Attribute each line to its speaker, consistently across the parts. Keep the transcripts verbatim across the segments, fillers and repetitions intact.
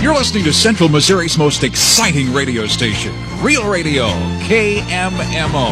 Speaker 1: You're listening to Central Missouri's most exciting radio station, Real Radio, K M M O.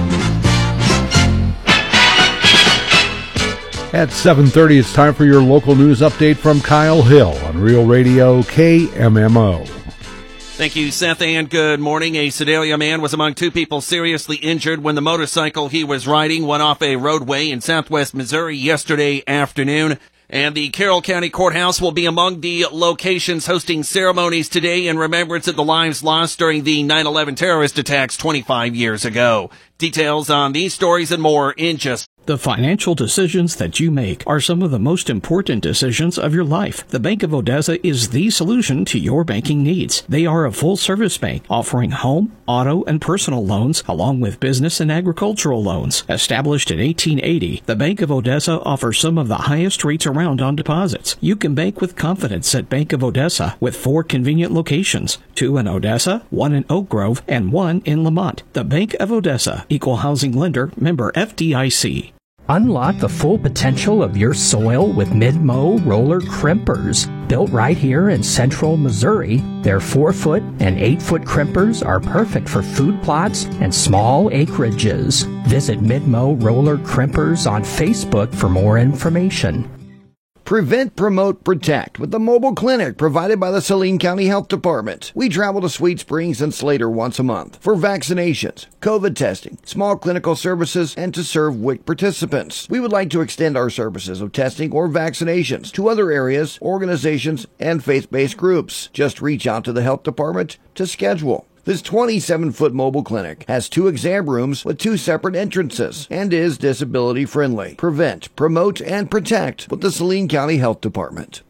Speaker 2: At seven thirty, it's time for your local news update from Kyle Hill on Real Radio, K M M O.
Speaker 3: Thank you, Seth, and good morning. A Sedalia man was among two people seriously injured when the motorcycle he was riding went off a roadway in southwest Missouri yesterday afternoon. And the Carroll County Courthouse will be among the locations hosting ceremonies today in remembrance of the lives lost during the nine eleven terrorist attacks twenty-five years ago. Details on these stories and more in just
Speaker 4: The financial decisions that you make are some of the most important decisions of your life. The Bank of Odessa is the solution to your banking needs. They are a full-service bank offering home, auto, and personal loans, along with business and agricultural loans. Established in eighteen eighty, the Bank of Odessa offers some of the highest rates around on deposits. You can bank with confidence at Bank of Odessa with four convenient locations, two in Odessa, one in Oak Grove, and one in Lamont. The Bank of Odessa, Equal Housing Lender, member F D I C.
Speaker 5: Unlock the full potential of your soil with Mid-Mow roller crimpers. Built right here in central Missouri, their four-foot and eight-foot crimpers are perfect for food plots and small acreages. Visit Mid-Mow roller crimpers on Facebook for more information.
Speaker 6: Prevent, Promote, Protect with the mobile clinic provided by the Saline County Health Department. We travel to Sweet Springs and Slater once a month for vaccinations, COVID testing, small clinical services, and to serve W I C participants. We would like to extend our services of testing or vaccinations to other areas, organizations, and faith-based groups. Just reach out to the health department to schedule. This twenty-seven foot mobile clinic has two exam rooms with two separate entrances and is disability friendly. Prevent, Promote, and Protect with the Saline County Health Department.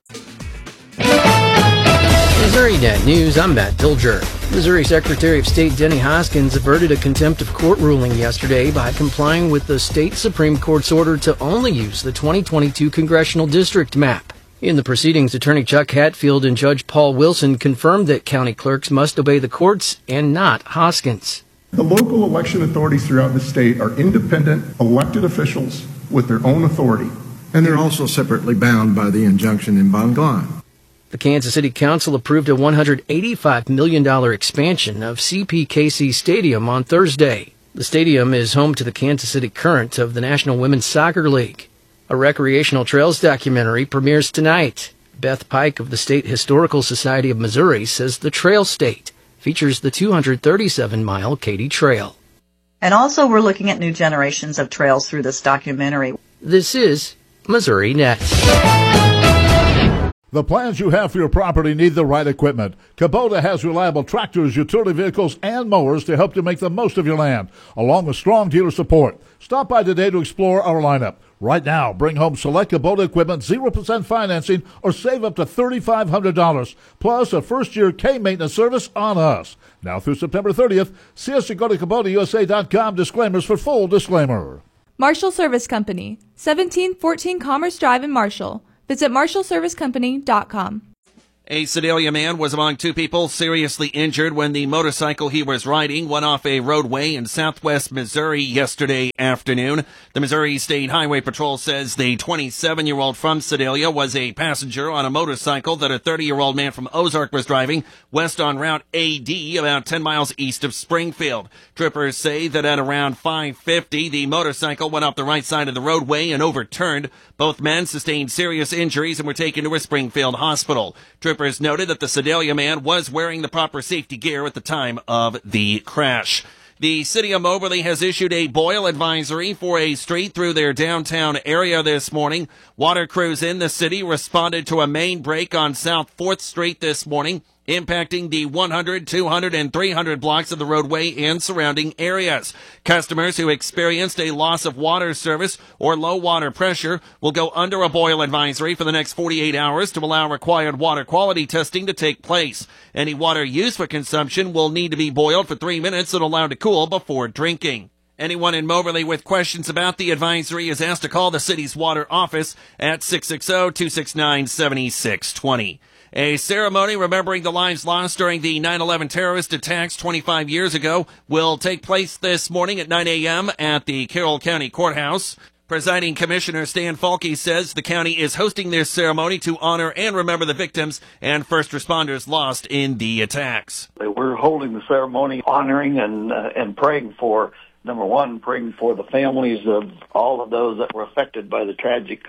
Speaker 7: Missouri Net News, I'm Matt Dilger. Missouri Secretary of State Denny Hoskins averted a contempt of court ruling yesterday by complying with the state Supreme Court's order to only use the twenty twenty-two congressional district map. In the proceedings, Attorney Chuck Hatfield and Judge Paul Wilson confirmed that county clerks must obey the courts and not Hoskins.
Speaker 8: The local election authorities throughout the state are independent elected officials with their own authority.
Speaker 9: And they're also separately bound by the injunction in Bangladesh.
Speaker 7: The Kansas City Council approved a one hundred eighty-five million dollars expansion of C P K C Stadium on Thursday. The stadium is home to the Kansas City Current of the National Women's Soccer League. A recreational trails documentary premieres tonight. Beth Pike of the State Historical Society of Missouri says the Trail State features the two hundred thirty-seven mile Katy Trail.
Speaker 10: And also we're looking at new generations of trails through this documentary.
Speaker 7: This is Missouri Net.
Speaker 11: The plans you have for your property need the right equipment. Kubota has reliable tractors, utility vehicles, and mowers to help you make the most of your land, along with strong dealer support. Stop by today to explore our lineup. Right now, bring home select Kubota equipment, zero percent financing, or save up to three thousand five hundred dollars, plus a first-year K-maintenance service on us. Now through September thirtieth, see us at go to Kubota U S A dot com. Disclaimers for full disclaimer.
Speaker 12: Marshall Service Company, seventeen fourteen Commerce Drive in Marshall. Visit marshall service company dot com.
Speaker 3: A Sedalia man was among two people seriously injured when the motorcycle he was riding went off a roadway in southwest Missouri yesterday afternoon. The Missouri State Highway Patrol says the twenty-seven-year-old from Sedalia was a passenger on a motorcycle that a thirty-year-old man from Ozark was driving west on Route A D, about ten miles east of Springfield. Troopers say that at around five fifty, the motorcycle went off the right side of the roadway and overturned. Both men sustained serious injuries and were taken to a Springfield hospital. Troopers noted that the Sedalia man was wearing the proper safety gear at the time of the crash. The city of Moberly has issued a boil advisory for a street through their downtown area this morning. Water crews in the city responded to a main break on South fourth Street this morning, impacting the one hundred, two hundred, and three hundred blocks of the roadway and surrounding areas. Customers who experienced a loss of water service or low water pressure will go under a boil advisory for the next forty-eight hours to allow required water quality testing to take place. Any water used for consumption will need to be boiled for three minutes and allowed to cool before drinking. Anyone in Moberly with questions about the advisory is asked to call the city's water office at six six zero, two six nine, seven six two zero. A ceremony remembering the lives lost during the nine eleven terrorist attacks twenty-five years ago will take place this morning at nine a.m. at the Carroll County Courthouse. Presiding Commissioner Stan Falke says the county is hosting this ceremony to honor and remember the victims and first responders lost in the attacks.
Speaker 13: We're holding the ceremony honoring and uh, and praying for, number one, praying for the families of all of those that were affected by the tragic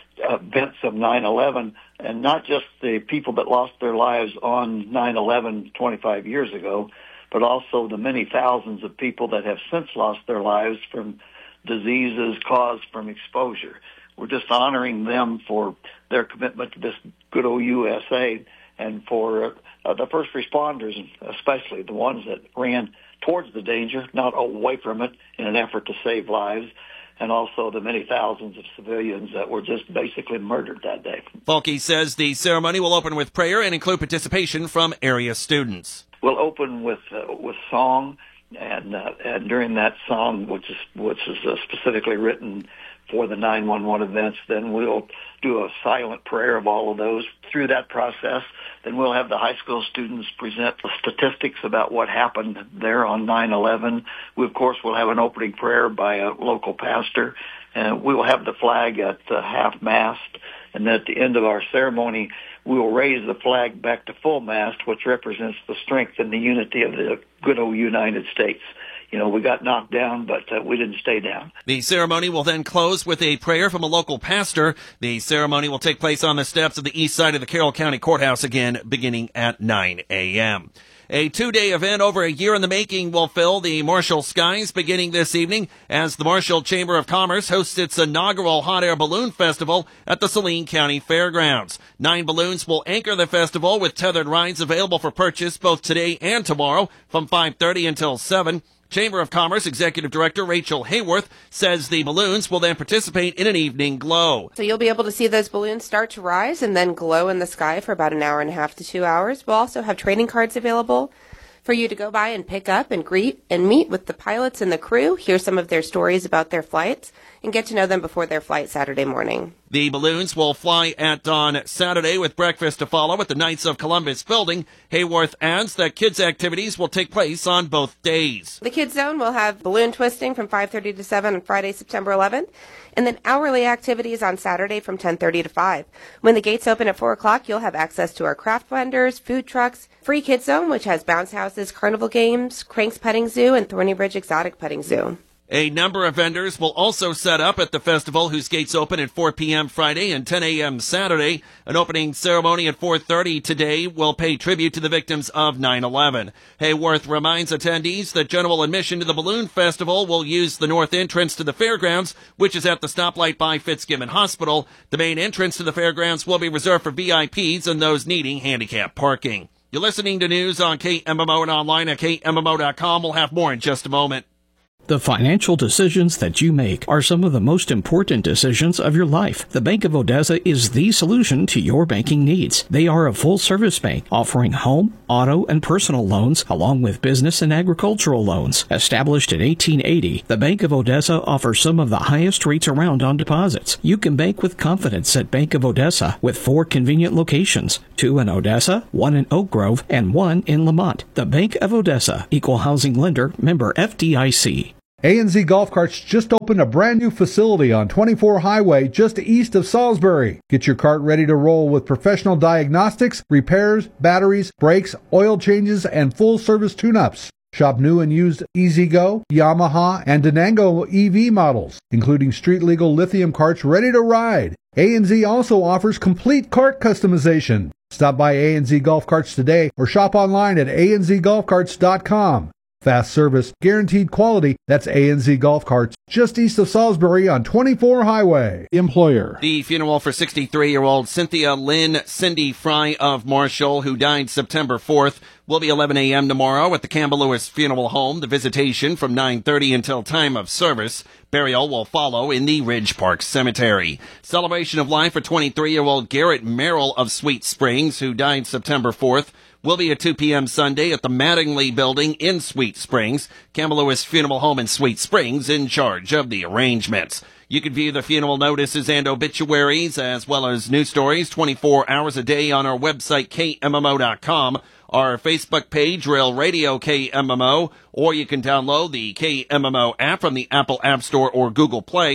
Speaker 13: events of nine eleven, and not just the people that lost their lives on nine eleven twenty-five years ago, but also the many thousands of people that have since lost their lives from diseases caused from exposure. We're just honoring them for their commitment to this good old U S A, and for uh, the first responders, especially the ones that ran towards the danger, not away from it, in an effort to save lives, and also the many thousands of civilians that were just basically murdered that day.
Speaker 3: Falke says the ceremony will open with prayer and include participation from area students.
Speaker 13: We'll open with uh, with song. And uh, and during that song, which is which is uh, specifically written for the nine one one events, then we'll do a silent prayer of all of those. Through that process, then we'll have the high school students present the statistics about what happened there on nine eleven. We, of course, will have an opening prayer by a local pastor, and we will have the flag at uh, half-mast. And then at the end of our ceremony, we will raise the flag back to full mast, which represents the strength and the unity of the good old United States. You know, we got knocked down, but uh, we didn't stay down.
Speaker 3: The ceremony will then close with a prayer from a local pastor. The ceremony will take place on the steps of the east side of the Carroll County Courthouse again, beginning at nine a.m. A two-day event over a year in the making will fill the Marshall skies beginning this evening as the Marshall Chamber of Commerce hosts its inaugural Hot Air Balloon Festival at the Saline County Fairgrounds. Nine balloons will anchor the festival with tethered rides available for purchase both today and tomorrow from five thirty until seven. Chamber of Commerce Executive Director Rachel Hayworth says the balloons will then participate in an evening glow.
Speaker 14: So you'll be able to see those balloons start to rise and then glow in the sky for about an hour and a half to two hours. We'll also have trading cards available for you to go by and pick up and greet and meet with the pilots and the crew, hear some of their stories about their flights, and get to know them before their flight Saturday morning.
Speaker 3: The balloons will fly at dawn Saturday with breakfast to follow at the Knights of Columbus building. Hayworth adds that kids' activities will take place on both days.
Speaker 14: The Kids Zone will have balloon twisting from five thirty to seven on Friday, September eleventh, and then hourly activities on Saturday from ten thirty to five. When the gates open at four o'clock, you'll have access to our craft vendors, food trucks, free Kids Zone, which has bounce houses, carnival games, Cranks Petting Zoo, and Thorny Ridge Exotic Petting Zoo.
Speaker 3: A number of vendors will also set up at the festival, whose gates open at four p.m. Friday and ten a.m. Saturday. An opening ceremony at four thirty today will pay tribute to the victims of nine eleven. Hayworth reminds attendees that general admission to the Balloon Festival will use the north entrance to the fairgrounds, which is at the stoplight by Fitzgibbon Hospital. The main entrance to the fairgrounds will be reserved for V I Ps and those needing handicap parking. You're listening to news on K M M O and online at K M M O dot com. We'll have more in just a moment.
Speaker 4: The financial decisions that you make are some of the most important decisions of your life. The Bank of Odessa is the solution to your banking needs. They are a full-service bank offering home, auto, and personal loans along with business and agricultural loans. Established in eighteen eighty, the Bank of Odessa offers some of the highest rates around on deposits. You can bank with confidence at Bank of Odessa with four convenient locations, two in Odessa, one in Oak Grove, and one in Lamont. The Bank of Odessa, Equal Housing Lender, member F D I C.
Speaker 2: A and Z Golf Carts just opened a brand new facility on twenty-four Highway just east of Salisbury. Get your cart ready to roll with professional diagnostics, repairs, batteries, brakes, oil changes, and full-service tune-ups. Shop new and used E-Z-Go, Yamaha, and Denango E V models, including street-legal lithium carts ready to ride. A and Z also offers complete cart customization. Stop by A and Z Golf Carts today or shop online at A N Z golf carts dot com. Fast service, guaranteed quality. That's A and Z Golf Carts, just east of Salisbury on twenty-four Highway. Employer.
Speaker 3: The funeral for sixty-three-year-old Cynthia Lynn Cindy Fry of Marshall, who died September fourth, will be eleven a.m. tomorrow at the Campbell Lewis Funeral Home. The visitation from nine thirty until time of service. Burial will follow in the Ridge Park Cemetery. Celebration of life for twenty-three-year-old Garrett Merrill of Sweet Springs, who died September fourth. Will be at two p.m. Sunday at the Mattingly Building in Sweet Springs. Campbell Lewis Funeral Home in Sweet Springs in charge of the arrangements. You can view the funeral notices and obituaries as well as news stories twenty-four hours a day on our website, K M M O dot com, our Facebook page, Real Radio K M M O, or you can download the K M M O app from the Apple App Store or Google Play.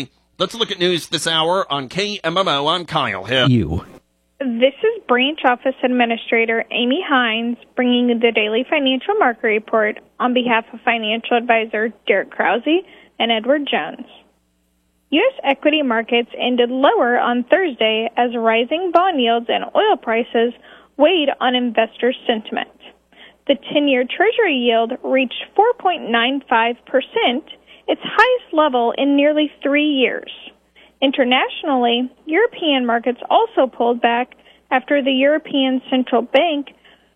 Speaker 3: Let's look at news this hour on K M M O. I'm Kyle Hill.
Speaker 4: You.
Speaker 15: This is Branch Office Administrator Amy Hines bringing the daily financial market report on behalf of financial advisor Derek Krause and Edward Jones. U S equity markets ended lower on Thursday as rising bond yields and oil prices weighed on investors' sentiment. The ten-year Treasury yield reached four point nine five percent, its highest level in nearly three years. Internationally, European markets also pulled back after the European Central Bank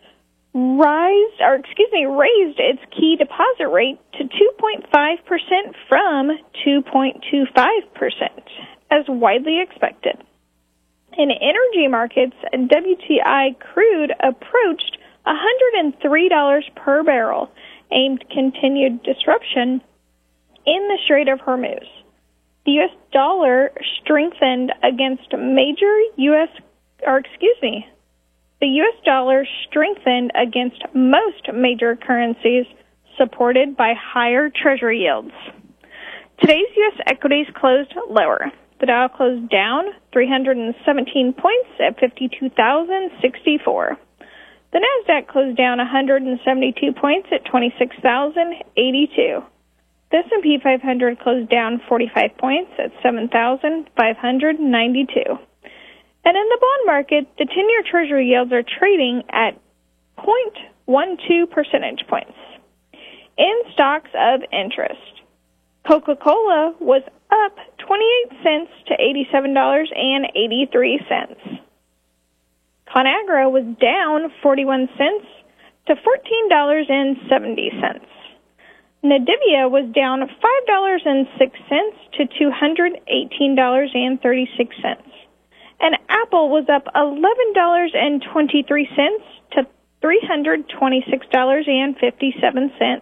Speaker 15: raised, or excuse me, raised its key deposit rate to two point five percent from two point two five percent, as widely expected. In energy markets, W T I crude approached one hundred three dollars per barrel, aimed continued disruption in the Strait of Hormuz. The U S dollar strengthened against major U S, or excuse me, the U S dollar strengthened against most major currencies, supported by higher Treasury yields. Today's U S equities closed lower. The Dow closed down three hundred seventeen points at fifty-two thousand sixty-four. The Nasdaq closed down one hundred seventy-two points at twenty-six thousand eighty-two. The S and P five hundred closed down forty-five points at seven thousand five hundred ninety-two. And in the bond market, the ten-year Treasury yields are trading at zero point one two percentage points. In stocks of interest, Coca-Cola was up twenty-eight cents to eighty-seven dollars and eighty-three cents. ConAgra was down forty-one cents to fourteen dollars and seventy cents. Nvidia was down five dollars and six cents to two hundred eighteen dollars and thirty-six cents. And Apple was up eleven dollars and twenty-three cents to three hundred twenty-six dollars and fifty-seven cents.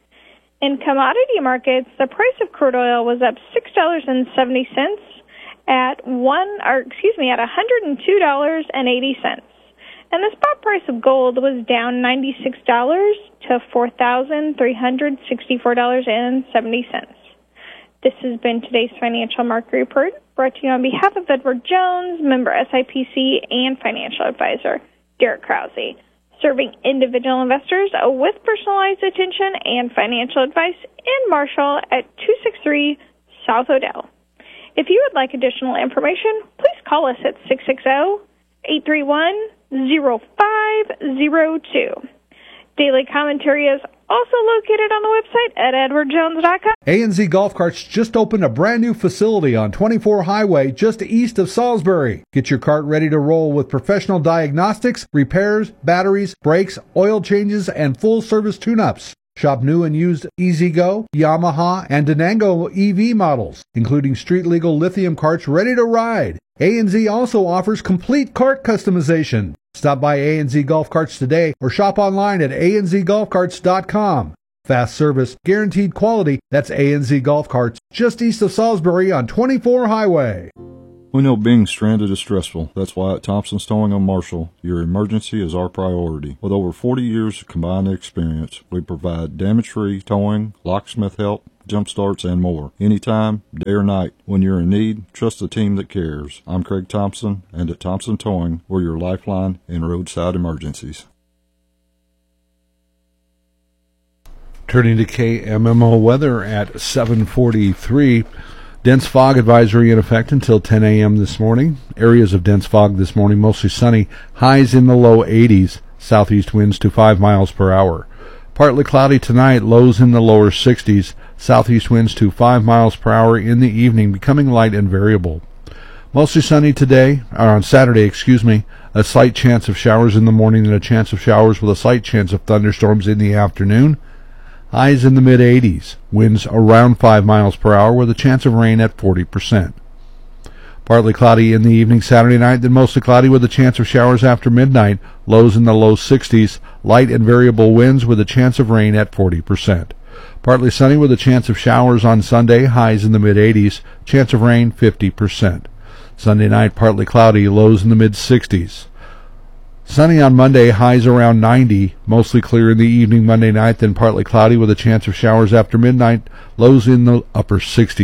Speaker 15: In commodity markets, the price of crude oil was up six dollars and seventy cents at one, or excuse me, at one hundred two dollars and eighty cents. And the spot price of gold was down ninety-six dollars to four thousand three hundred sixty-four dollars and seventy cents. This has been today's financial market report, brought to you on behalf of Edward Jones, member S I P C, and financial advisor Derek Krause, serving individual investors with personalized attention and financial advice in Marshall at two sixty-three South Odell. If you would like additional information, please call us at six six zero, eight three one, zero five zero two. Daily commentary is also located on the website at edward jones dot com.
Speaker 2: A N Z Golf Carts just opened a brand new facility on twenty-four Highway just east of Salisbury. Get your cart ready to roll with professional diagnostics, repairs, batteries, brakes, oil changes, and full service tune-ups. Shop new and used E-Z-Go, Yamaha, and Denango E V models, including street-legal lithium carts ready to ride. A N Z also offers complete cart customization. Stop by A N Z Golf Carts today or shop online at a n z golf carts dot com. Fast service, guaranteed quality, that's A N Z Golf Carts, just east of Salisbury on twenty-four Highway.
Speaker 16: We know being stranded is stressful. That's why at Thompson's Towing on Marshall, your emergency is our priority. With over forty years of combined experience, we provide damage-free towing, locksmith help, jump starts, and more. Anytime, day or night. When you're in need, trust the team that cares. I'm Craig Thompson, and at Thompson Towing, we're your lifeline in roadside emergencies.
Speaker 2: Turning to K M M O weather at seven forty-three. Dense fog advisory in effect until ten a.m. this morning. Areas of dense fog this morning, mostly sunny. Highs in the low eighties. Southeast winds to five miles per hour. Partly cloudy tonight, lows in the lower sixties. Southeast winds to five miles per hour in the evening, becoming light and variable. Mostly sunny today, or on Saturday, excuse me. A slight chance of showers in the morning and a chance of showers with a slight chance of thunderstorms in the afternoon. Highs in the mid-eighties. Winds around five miles per hour with a chance of rain at forty percent. Partly cloudy in the evening Saturday night, then mostly cloudy with a chance of showers after midnight. Lows in the low sixties. Light and variable winds with a chance of rain at forty percent. Partly sunny with a chance of showers on Sunday. Highs in the mid-eighties. Chance of rain fifty percent. Sunday night partly cloudy. Lows in the mid-sixties. Sunny on Monday, highs around ninety, mostly clear in the evening Monday night, then partly cloudy with a chance of showers after midnight, lows in the upper sixties.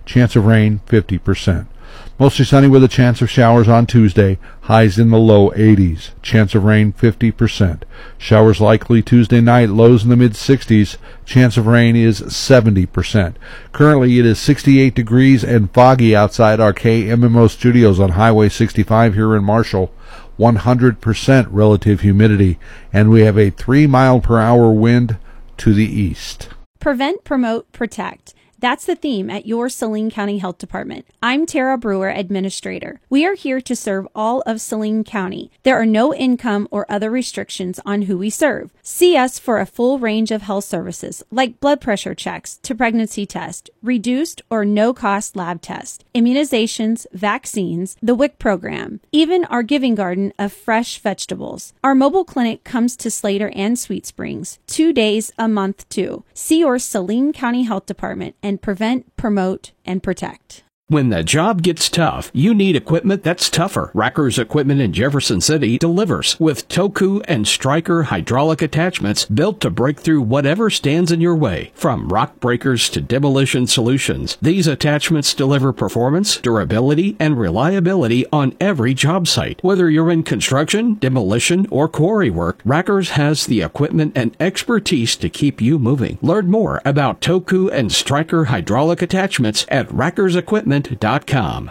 Speaker 2: chance of rain fifty percent. Mostly sunny with a chance of showers on Tuesday, highs in the low eighties, chance of rain fifty percent. Showers likely Tuesday night, lows in the mid-sixties, chance of rain is seventy percent. Currently it is sixty-eight degrees and foggy outside our K M M O studios on Highway sixty-five here in Marshall. one hundred percent relative humidity, and we have a three mile per hour wind to the east.
Speaker 17: Prevent, promote, protect. That's the theme at your Saline County Health Department. I'm Tara Brewer, Administrator. We are here to serve all of Saline County. There are no income or other restrictions on who we serve. See us for a full range of health services like blood pressure checks to pregnancy test, reduced or no-cost lab tests, immunizations, vaccines, the W I C program, even our giving garden of fresh vegetables. Our mobile clinic comes to Slater and Sweet Springs two days a month too. See your Saline County Health Department and prevent, promote, and protect.
Speaker 4: When the job gets tough, you need equipment that's tougher. Racker's Equipment in Jefferson City delivers with Toku and Stryker hydraulic attachments built to break through whatever stands in your way. From rock breakers to demolition solutions, these attachments deliver performance, durability, and reliability on every job site. Whether you're in construction, demolition, or quarry work, Racker's has the equipment and expertise to keep you moving. Learn more about Toku and Stryker hydraulic attachments at Racker's Equipment dot com.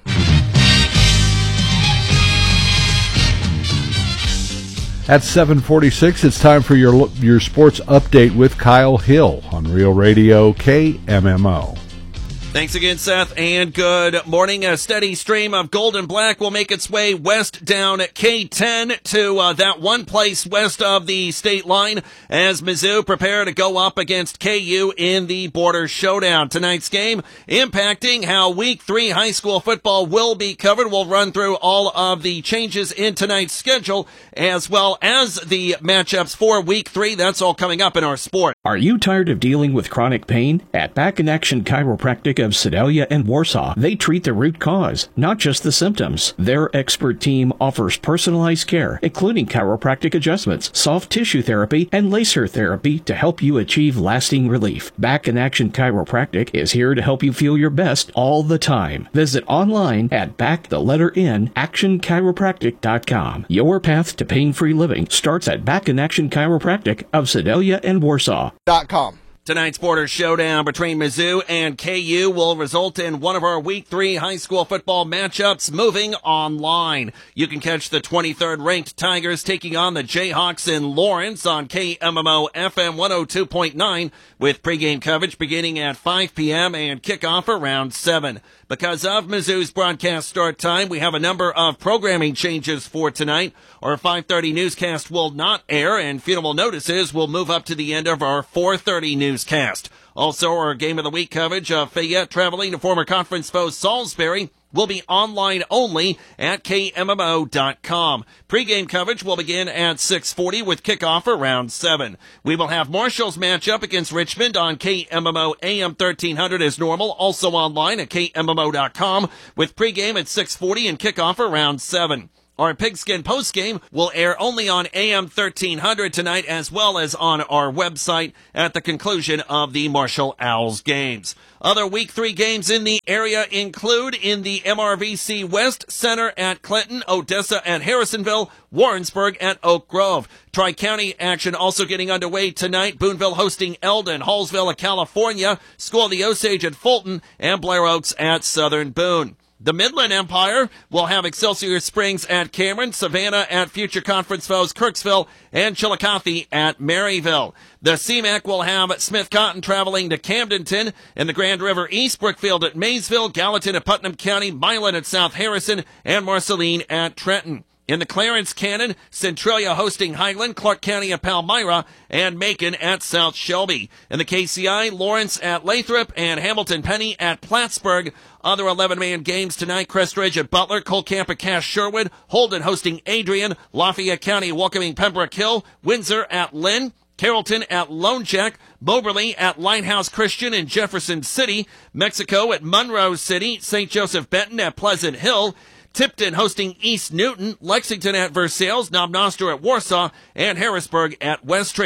Speaker 2: At seven forty-six, it's time for your your sports update with Kyle Hill on Real Radio K M M O.
Speaker 3: Thanks again, Seth, and good morning. A steady stream of gold and black will make its way west down K ten to uh, that one place west of the state line as Mizzou prepare to go up against K U in the border showdown. Tonight's game impacting how week three high school football will be covered. We'll run through all of the changes in tonight's schedule as well as the matchups for week three. That's all coming up in our sport.
Speaker 4: Are you tired of dealing with chronic pain? At Back in Action Chiropractic of Sedalia and Warsaw, they treat the root cause, not just the symptoms. Their expert team offers personalized care, including chiropractic adjustments, soft tissue therapy, and laser therapy to help you achieve lasting relief. Back in Action Chiropractic is here to help you feel your best all the time. Visit online at back the letter N action chiropractic dot com. Your path to pain-free living starts at Back in Action Chiropractic of Sedalia and Warsaw.
Speaker 3: Dot com. Tonight's border showdown between Mizzou and K U will result in one of our Week three high school football matchups moving online. You can catch the twenty-third ranked Tigers taking on the Jayhawks in Lawrence on K M M O F M one oh two point nine with pregame coverage beginning at five p.m. and kickoff around seven. Because of Mizzou's broadcast start time, we have a number of programming changes for tonight. Our five thirty newscast will not air, and funeral notices will move up to the end of our four thirty newscast. Also, our Game of the Week coverage of Fayette traveling to former conference foe Salisbury will be online only at K M M O dot com. Pre-game coverage will begin at six forty with kickoff around seven. We will have Marshall's matchup against Richmond on K M M O A M thirteen hundred as normal, also online at K M M O dot com with pre-game at six forty and kickoff around seven. Our Pigskin postgame will air only on A M thirteen hundred tonight as well as on our website at the conclusion of the Marshall Owls games. Other Week three games in the area include in the M R V C West, Center at Clinton, Odessa at Harrisonville, Warrensburg at Oak Grove. Tri-County action also getting underway tonight. Boonville hosting Eldon, Hallsville at California, School of the Osage at Fulton, and Blair Oaks at Southern Boone. The Midland Empire will have Excelsior Springs at Cameron, Savannah at future conference foes Kirksville, and Chillicothe at Maryville. The C MAC will have Smith Cotton traveling to Camdenton, and the Grand River East, Brookfield at Maysville, Gallatin at Putnam County, Milan at South Harrison, and Marceline at Trenton. In the Clarence Cannon, Centralia hosting Highland, Clark County at Palmyra, and Macon at South Shelby. In the K C I, Lawrence at Lathrop, and Hamilton Penny at Plattsburgh. Other eleven-man games tonight, Crestridge at Butler, Colcamp at Cass Sherwood, Holden hosting Adrian, Lafayette County welcoming Pembroke Hill, Windsor at Lynn, Carrollton at Lone Jack, Moberly at Lighthouse Christian in Jefferson City, Mexico at Monroe City, Saint Joseph Benton at Pleasant Hill, Tipton hosting East Newton, Lexington at Versailles, Knob Noster at Warsaw, and Harrisburg at Westran.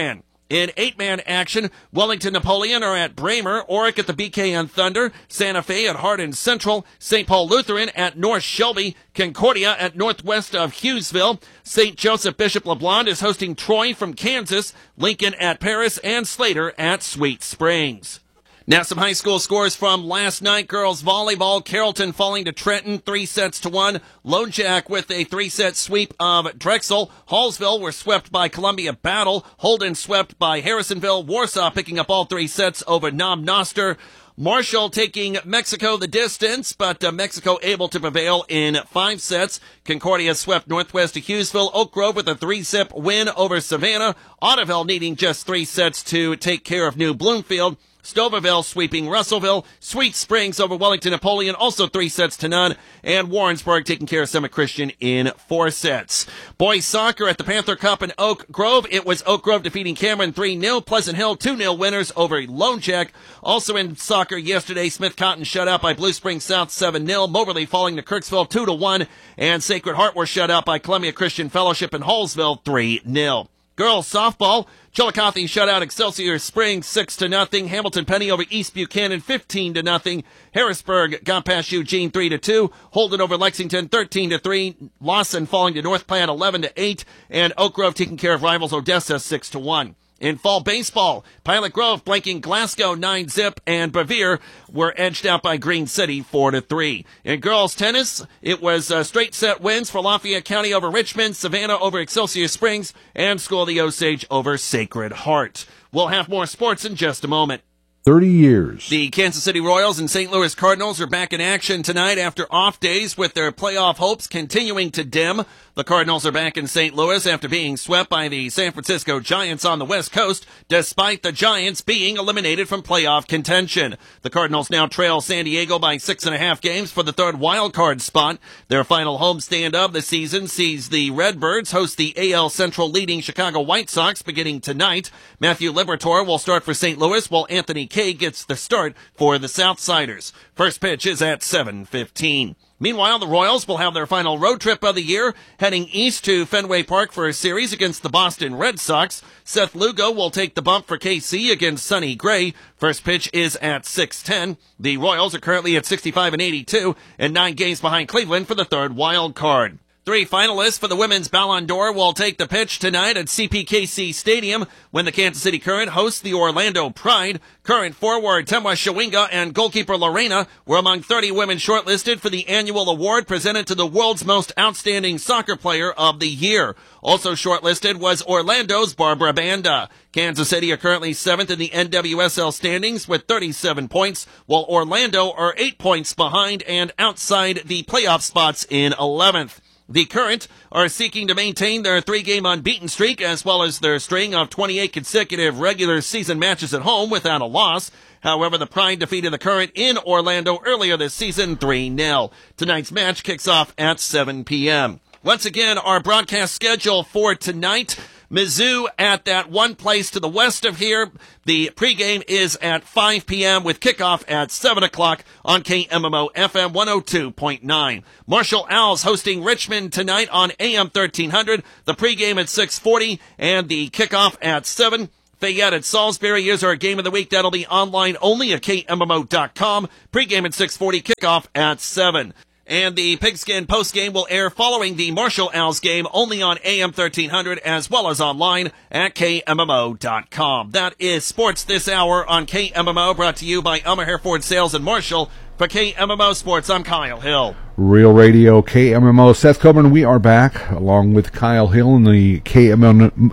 Speaker 3: In eight-man action, Wellington Napoleon are at Bramer, Oric at the B K N Thunder, Santa Fe at Hardin Central, Saint Paul Lutheran at North Shelby, Concordia at northwest of Hughesville, Saint Joseph Bishop LeBlond is hosting Troy from Kansas, Lincoln at Paris, and Slater at Sweet Springs. Now some high school scores from last night. Girls volleyball, Carrollton falling to Trenton, three sets to one. Lone Jack with a three-set sweep of Drexel. Hallsville were swept by Columbia Battle. Holden swept by Harrisonville. Warsaw picking up all three sets over Nam Noster. Marshall taking Mexico the distance, but uh, Mexico able to prevail in five sets. Concordia swept Northwest of Hughesville. Oak Grove with a three-set win over Savannah. Audubon needing just three sets to take care of New Bloomfield. Stouffville sweeping Russellville. Sweet Springs over Wellington Napoleon, also three sets to none. And Warrensburg taking care of Summit Christian in four sets. Boys soccer at the Panther Cup in Oak Grove. It was Oak Grove defeating Cameron three nil. Pleasant Hill two nil winners over Lone Jack. Also in soccer yesterday, Smith Cotton shut out by Blue Springs South seven nil. Moberly falling to Kirksville two to one. And Sacred Heart were shut out by Columbia Christian Fellowship in Hallsville three nil. Girls softball, Chillicothe shut out Excelsior Springs six to nothing. Hamilton Penny over East Buchanan fifteen to nothing. Harrisburg got past Eugene three to two. Holden over Lexington thirteen to three. Lawson falling to North Platte eleven to eight. And Oak Grove taking care of rivals Odessa six to one. In fall baseball, Pilot Grove blanking Glasgow nine zip, and Bevere were edged out by Green City four to three. In girls tennis, it was uh, straight set wins for Lafayette County over Richmond, Savannah over Excelsior Springs, and School of the Osage over Sacred Heart. We'll have more sports in just a moment.
Speaker 2: thirty years.
Speaker 3: The Kansas City Royals and Saint Louis Cardinals are back in action tonight after off days, with their playoff hopes continuing to dim. The Cardinals are back in Saint Louis after being swept by the San Francisco Giants on the West Coast, despite the Giants being eliminated from playoff contention. The Cardinals now trail San Diego by six and a half games for the third wild card spot. Their final homestand of the season sees the Redbirds host the A L Central leading Chicago White Sox beginning tonight. Matthew Liberatore will start for Saint Louis, while Anthony Kay gets the start for the Southsiders. First pitch is at seven fifteen. Meanwhile, the Royals will have their final road trip of the year, heading east to Fenway Park for a series against the Boston Red Sox. Seth Lugo will take the bump for K C against Sonny Gray. First pitch is at six ten. The Royals are currently at sixty-five and eighty-two, and nine games behind Cleveland for the third wild card. Three finalists for the Women's Ballon d'Or will take the pitch tonight at C P K C Stadium when the Kansas City Current hosts the Orlando Pride. Current forward Temwa Shawinga and goalkeeper Lorena were among thirty women shortlisted for the annual award presented to the world's most outstanding soccer player of the year. Also shortlisted was Orlando's Barbara Banda. Kansas City are currently seventh in the N W S L standings with thirty-seven points, while Orlando are eight points behind and outside the playoff spots in eleventh. The Current are seeking to maintain their three-game unbeaten streak, as well as their string of twenty-eight consecutive regular season matches at home without a loss. However, the Pride defeated the Current in Orlando earlier this season three nil. Tonight's match kicks off at seven p.m. Once again, our broadcast schedule for tonight: Mizzou at that one place to the west of here. The pregame is at five p.m. with kickoff at seven o'clock on K M M O F M one oh two point nine. Marshall Owls hosting Richmond tonight on A M thirteen hundred. The pregame at six forty and the kickoff at seven. Fayette at Salisbury is our game of the week. That'll be online only at K M M O dot com. Pregame at six forty, kickoff at seven. And the Pigskin postgame will air following the Marshall Owls game only on A M thirteen hundred as well as online at K M M O dot com. That is Sports This Hour on K M M O, brought to you by Elmer Hereford Sales in Marshall. For K M M O Sports, I'm Kyle Hill.
Speaker 2: Real Radio, K M M O. Seth Coburn, we are back along with Kyle Hill in the K M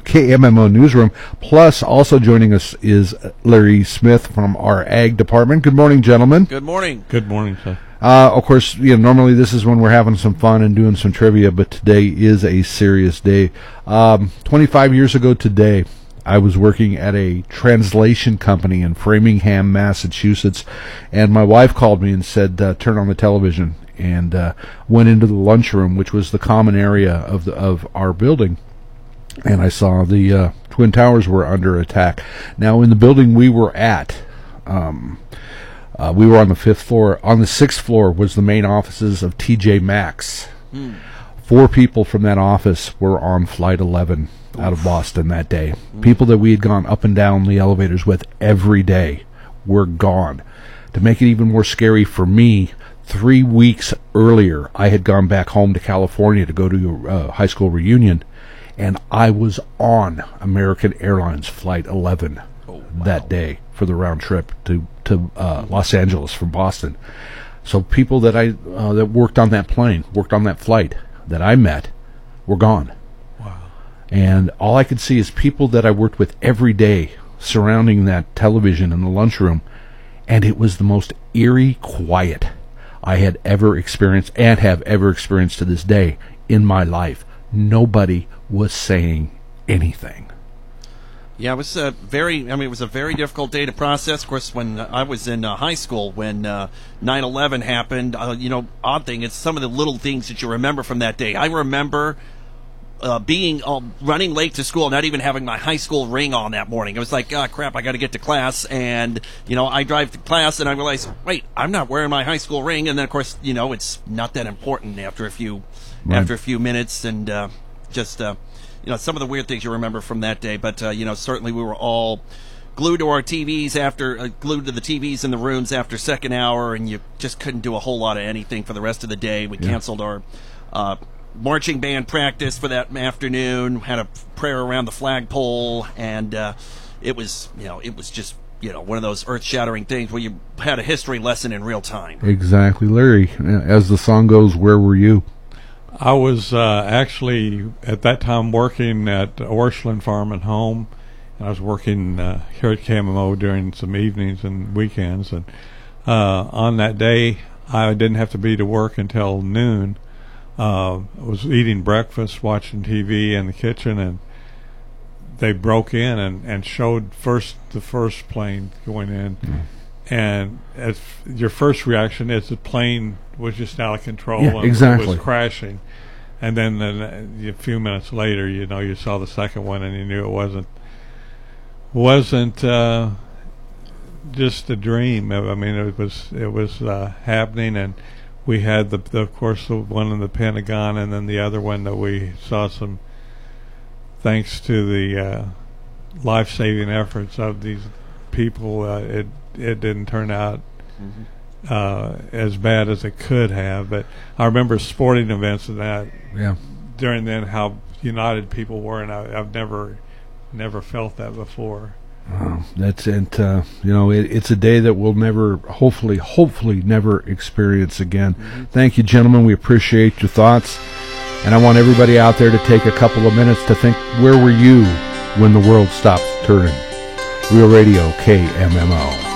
Speaker 2: M O newsroom. Plus, also joining us is Larry Smith from our Ag department. Good morning, gentlemen.
Speaker 3: Good morning.
Speaker 18: Good morning, Seth.
Speaker 2: Uh, of course, you know, normally this is when we're having some fun and doing some trivia, but today is a serious day. Um, twenty-five years ago today, I was working at a translation company in Framingham, Massachusetts, and my wife called me and said, uh, turn on the television, and uh, went into the lunchroom, which was the common area of the, of our building, and I saw the uh, Twin Towers were under attack. Now, in the building we were at, um, uh, we were on the fifth floor. On the sixth floor was the main offices of T J Maxx. Hmm. Four people from that office were on Flight eleven out of Boston that day. People that we had gone up and down the elevators with every day were gone. To make it even more scary for me, three weeks earlier, I had gone back home to California to go to a uh, high school reunion, and I was on American Airlines Flight eleven oh, wow. that day for the round trip to, to uh, Los Angeles from Boston. So people that I uh, that worked on that plane, worked on that flight that I met, were gone.
Speaker 18: Wow.
Speaker 2: And all I could see is people that I worked with every day surrounding that television in the lunchroom, and it was the most eerie quiet I had ever experienced and have ever experienced to this day in my life. Nobody was saying anything.
Speaker 3: Yeah, it was a very, I mean, it was a very difficult day to process. Of course, when I was in uh, high school, when uh, nine eleven happened, uh, you know, odd thing, it's some of the little things that you remember from that day. I remember uh, being uh, running late to school, not even having my high school ring on that morning. It was like, ah, crap, I got to get to class. And, you know, I drive to class and I realize, wait, I'm not wearing my high school ring. And then, of course, you know, it's not that important after a few, right. after a few minutes and uh, just... Uh, You know, some of the weird things you remember from that day, but, uh, you know, certainly we were all glued to our T Vs after, uh, glued to the T Vs in the rooms after second hour, and you just couldn't do a whole lot of anything for the rest of the day. We yeah. canceled our uh, marching band practice for that afternoon, had a prayer around the flagpole, and uh, it was, you know, it was just, you know, one of those earth-shattering things where you had a history lesson in real time.
Speaker 2: Exactly. Larry, as the song goes, where were you?
Speaker 18: I was uh, actually at that time working at Orchland Farm and Home, and I was working uh, here at K M M O during some evenings and weekends. And uh, on that day, I didn't have to be to work until noon. Uh, I was eating breakfast, watching T V in the kitchen, and they broke in and, and showed first the first plane going in. Mm. And as your first reaction is the plane was just out of control
Speaker 2: yeah,
Speaker 18: and
Speaker 2: exactly.
Speaker 18: was crashing. And then, then a few minutes later, you know, you saw the second one and you knew it wasn't wasn't uh, just a dream. I mean, it was it was uh, happening, and we had the, the of course the one in the Pentagon, and then the other one that we saw some thanks to the uh, life-saving efforts of these people. Uh, it it didn't turn out mm-hmm. uh, as bad as it could have. But I remember sporting events and that
Speaker 2: yeah.
Speaker 18: during then how united people were, and I, I've never never felt that before.
Speaker 2: Wow, that's it. Uh, you know, it, it's a day that we'll never, hopefully, hopefully, never experience again. Mm-hmm. Thank you, gentlemen. We appreciate your thoughts, and I want everybody out there to take a couple of minutes to think: where were you when the world stops turning? Real Radio, K M M O.